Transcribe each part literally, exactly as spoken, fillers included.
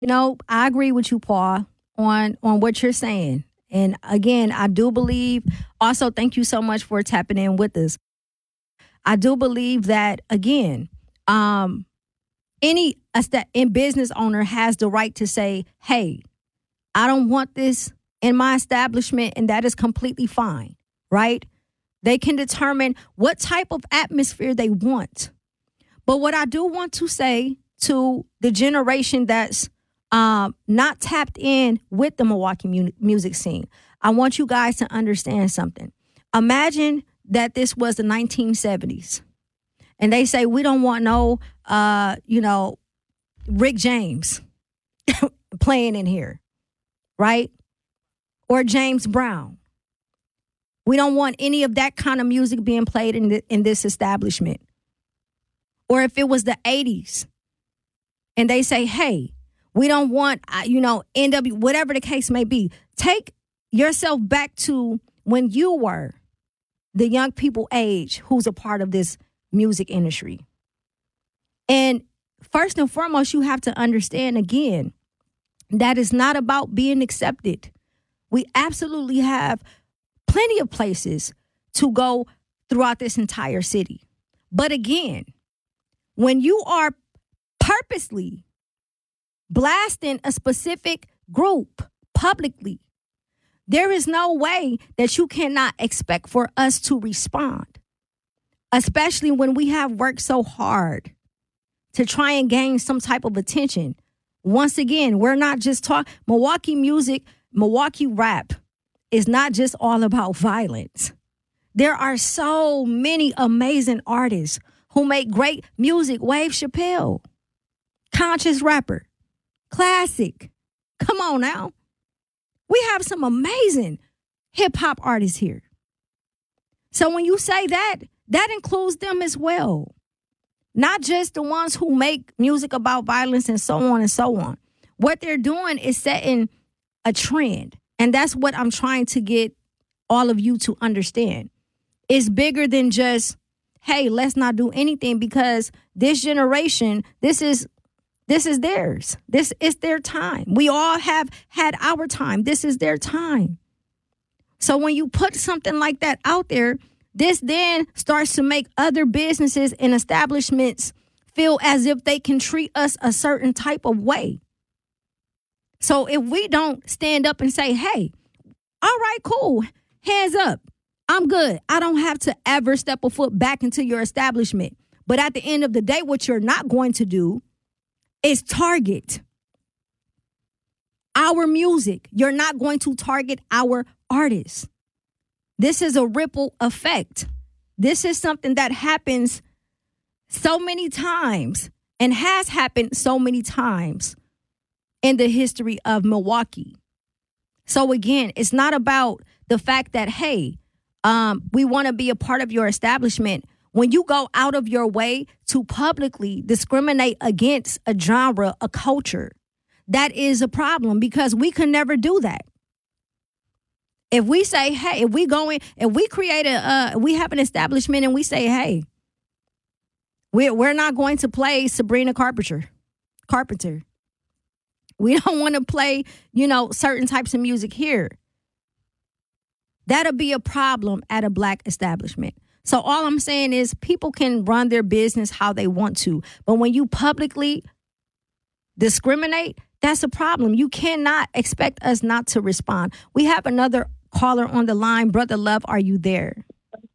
You know, I agree with you, Paul, on on what you're saying. And again, I do believe, also, thank you so much for tapping in with us. I do believe that, again, um, any in business owner has the right to say, hey, I don't want this in my establishment, and that is completely fine, right? They can determine what type of atmosphere they want. But what I do want to say to the generation that's um, not tapped in with the Milwaukee mu- music scene, I want you guys to understand something. Imagine that this was the nineteen seventies, and they say, we don't want no, uh, you know, Rick James playing in here, right? Or James Brown. We don't want any of that kind of music being played in the, in this establishment. Or if it was the eighties and they say, hey, we don't want, uh, you know, N W, whatever the case may be. Take yourself back to when you were the young people age who's a part of this music industry. And first and foremost, you have to understand, again, that it's not about being accepted. We absolutely have plenty of places to go throughout this entire city. But again, when you are purposely blasting a specific group publicly, there is no way that you cannot expect for us to respond, especially when we have worked so hard to try and gain some type of attention. Once again, we're not just talking Milwaukee music, Milwaukee rap is not just all about violence. There are so many amazing artists who make great music. Wave Chappelle, conscious rapper, classic. Come on now. We have some amazing hip hop artists here. So when you say that, that includes them as well. Not just the ones who make music about violence and so on and so on. What they're doing is setting a trend. And that's what I'm trying to get all of you to understand. It's bigger than just, hey, let's not do anything, because this generation, this is this is theirs. This is their time. We all have had our time. This is their time. So when you put something like that out there, this then starts to make other businesses and establishments feel as if they can treat us a certain type of way. So if we don't stand up and say, hey, all right, cool, hands up, I'm good. I don't have to ever step a foot back into your establishment. But at the end of the day, what you're not going to do is target our music. You're not going to target our artists. This is a ripple effect. This is something that happens so many times and has happened so many times in the history of Milwaukee. So again, it's not about the fact that, hey, um, we want to be a part of your establishment. When you go out of your way to publicly discriminate against a genre, a culture, that is a problem, because we can never do that. If we say, hey, if we go in, if we create a, uh, we have an establishment and we say, hey, we're, we're not going to play Sabrina Carpenter, Carpenter. We don't want to play, you know, certain types of music here. That'll be a problem at a black establishment. So all I'm saying is people can run their business how they want to. But when you publicly discriminate, that's a problem. You cannot expect us not to respond. We have another caller on the line. Brother Love, are you there?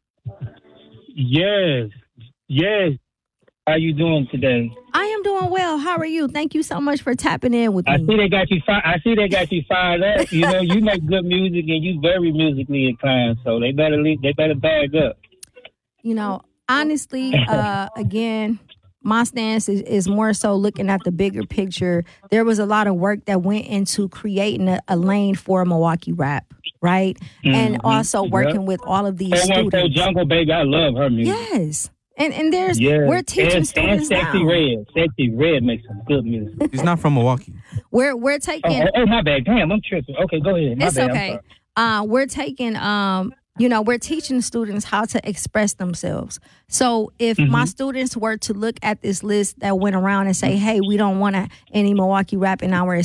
Yes. Yes. How you doing today? I am doing well. How are you? Thank you so much for tapping in with me. I see they got you. Fi- I see they got you fired up. You know, you make good music and you very musically inclined. So they better leave, they better bag up. You know, honestly, uh, again, my stance is, is more so looking at the bigger picture. There was a lot of work that went into creating a, a lane for Milwaukee rap, right? Mm-hmm. And also working yep. with all of these students. four one four Jungle Baby, I love her music. Yes. And and there's, yes. we're teaching and, students and Sexy now. Red. Sexy Red makes some good music. He's not from Milwaukee. We're, we're taking. Oh, oh, my bad. Damn, I'm tripping. Okay, go ahead. My it's bad. okay. Uh, we're taking, um, you know, we're teaching students how to express themselves. So if mm-hmm. my students were to look at this list that went around and say, hey, we don't want any Milwaukee rap in our